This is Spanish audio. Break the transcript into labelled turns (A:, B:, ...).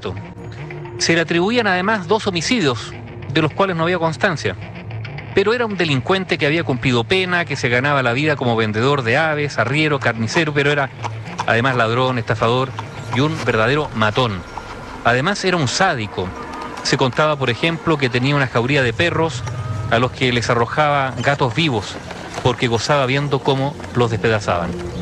A: asesinato. Se le atribuían además 2 homicidios, de los cuales no había constancia. Pero era un delincuente que había cumplido pena, que se ganaba la vida como vendedor de aves, arriero, carnicero, pero era además ladrón, estafador y un verdadero matón. Además era un sádico. Se contaba, por ejemplo, que tenía una jauría de perros a los que les arrojaba gatos vivos, porque gozaba viendo cómo los despedazaban.